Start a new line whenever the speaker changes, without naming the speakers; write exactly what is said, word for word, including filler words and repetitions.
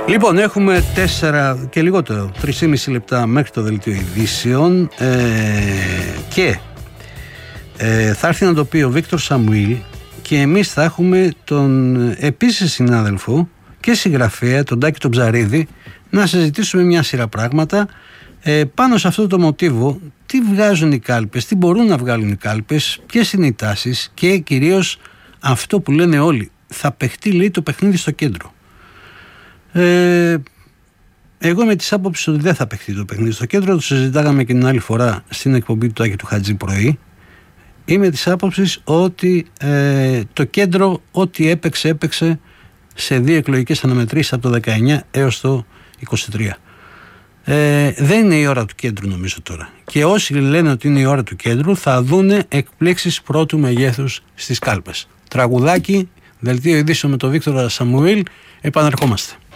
Λοιπόν, έχουμε τέσσερα και λιγότερο, τρία και μισό λεπτά μέχρι το δελτίο ειδήσεων ε, και ε, θα έρθει να το πει ο Βίκτορ Σαμουήλ και εμείς θα έχουμε τον επίσης συνάδελφο και συγγραφέα, τον Τάκη τον Ψαρίδη, να συζητήσουμε μια σειρά πράγματα ε, πάνω σε αυτό το μοτίβο. Τι βγάζουν οι κάλπες, τι μπορούν να βγάλουν οι κάλπες, ποιες είναι οι τάσεις και κυρίως αυτό που λένε όλοι, θα παιχτεί λέει το παιχνίδι στο κέντρο. Ε, εγώ είμαι της άποψης ότι δεν θα παιχτεί το παιχνίδι στο κέντρο. Το συζητάγαμε και την άλλη φορά στην εκπομπή του Τάκη του Χατζή πρωί. Είμαι της άποψης ότι ε, το κέντρο ό,τι έπαιξε έπαιξε σε δύο εκλογικές αναμετρήσεις από το δεκαεννιά έως το είκοσι τρία. Ε, δεν είναι η ώρα του κέντρου νομίζω τώρα. Και όσοι λένε ότι είναι η ώρα του κέντρου θα δούνε εκπλήξεις πρώτου μεγέθους στις κάλπες. Τραγουδάκι, δελτίο ειδήσεων με τον Βίκτορα Σαμουήλ. Επαναρχόμαστε.